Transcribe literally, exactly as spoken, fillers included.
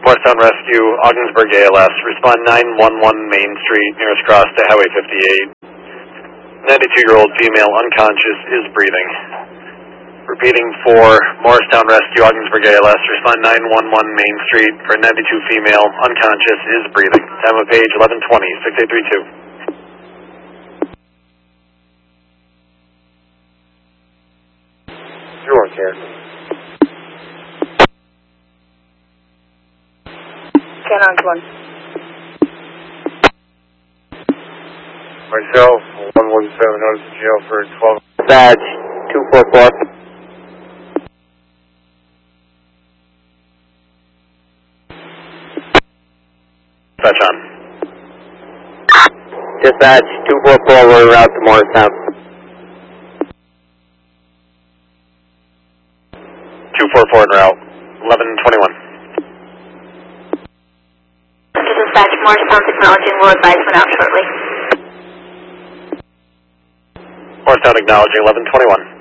Morristown Rescue, Ogdensburg A L S. Respond nine one one Main Street, nearest cross to Highway fifty-eight. ninety-two-year-old female, unconscious, is breathing. Repeating for Morristown Rescue, Ogdensburg A L S. Respond nine one one Main Street for ninety-two female, unconscious, is breathing. Time of page eleven twenty, six eight three two. Sure, care. Canon's one. Myself, one one seven, notice in jail for twelve. Badge two four four. Dispatch on. Dispatch two four four, we're en route to Morristown. two four four en route, eleven twenty-one. Dispatch, Morristown acknowledging, will advise when out shortly. Morristown acknowledging, eleven twenty-one.